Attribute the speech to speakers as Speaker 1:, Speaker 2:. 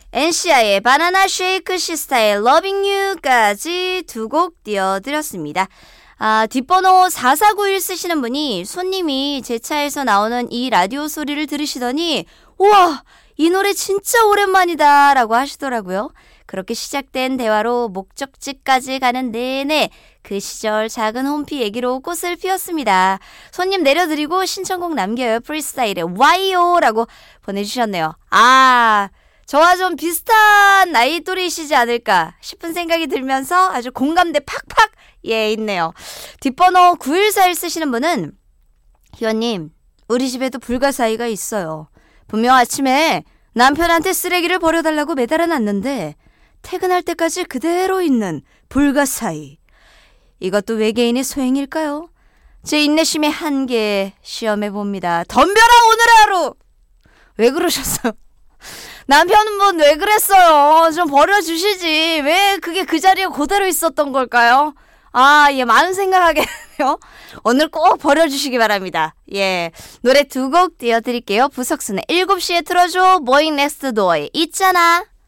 Speaker 1: NCI의 바나나 쉐이크 시스타의 Loving You까지 두 곡 띄워드렸습니다. 뒷번호 4491 쓰시는 분이 손님이 제 차에서 나오는 이 라디오 소리를 들으시더니 우와 이 노래 진짜 오랜만이다 라고 하시더라고요. 그렇게 시작된 대화로 목적지까지 가는 내내 그 시절 작은 홈피 얘기로 꽃을 피웠습니다. 손님 내려드리고 신청곡 남겨요. 프리스타일의 와이오라고 보내주셨네요. 저와 좀 비슷한 나이 또래이시지 않을까 싶은 생각이 들면서 아주 공감대 팍팍 있네요. 뒷번호 9141 쓰시는 분은 희원님 우리 집에도 불가사의가 있어요. 분명 아침에 남편한테 쓰레기를 버려달라고 매달아놨는데 퇴근할 때까지 그대로 있는 불가사의. 이것도 외계인의 소행일까요? 제 인내심의 한계 시험해봅니다. 덤벼라 오늘의 하루. 왜 그러셨어요? 남편분 왜 그랬어요? 좀 버려주시지. 왜 그게 그 자리에 그대로 있었던 걸까요? 많은 생각하게 되네요. 오늘 꼭 버려주시기 바랍니다. 노래 두 곡 띄워드릴게요. 부석순의 7시에 틀어줘. Boy Next Door에 있잖아.